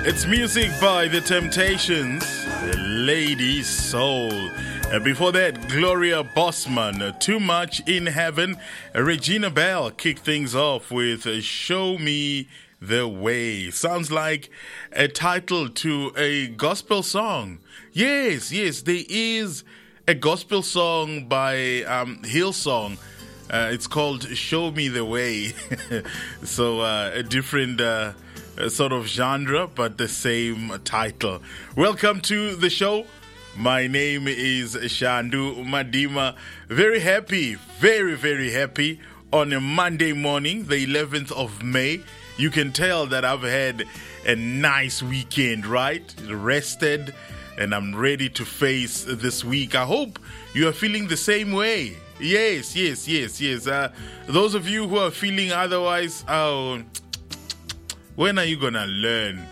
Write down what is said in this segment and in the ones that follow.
It's music by The Temptations, Lady Soul. Before that, Gloria Bossman, Too Much in Heaven. Regina Bell kicked things off with Show Me the Way. Sounds like a title to a gospel song. Yes, there is a gospel song by Hillsong. It's called Show Me the Way. So a different sort of genre, but the same title. Welcome to the show. My name is Shandu Madima. Very happy, very happy on a Monday morning, the 11th of May. You can tell that I've had a nice weekend, right? Rested, and I'm ready to face this week. I hope you are feeling the same way. Yes. Those of you who are feeling otherwise, when are you gonna learn?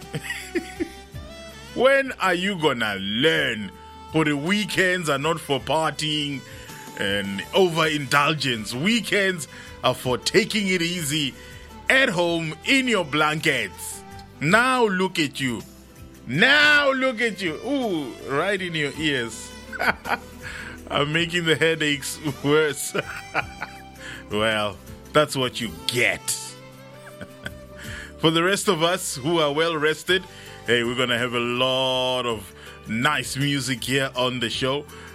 When are you gonna learn? For the weekends are not for partying and overindulgence. Weekends are for taking it easy at home in your blankets. Now look at you. Ooh, right in your ears. I'm making the headaches worse. Well, that's what you get. For the rest of us who are well rested, hey, we're going to have a lot of nice music here on the show.